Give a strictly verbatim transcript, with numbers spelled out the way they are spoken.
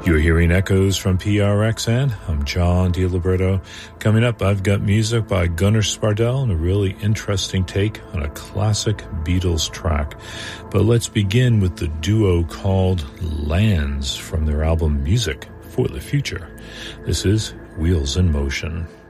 You're hearing echoes from P R X N. I'm John DiLiberto. Coming up, I've got music by Gunnar Spardell and a really interesting take on a classic Beatles track. But let's begin with the duo called Lands from their album Music for the Future. This is Wheels in Motion.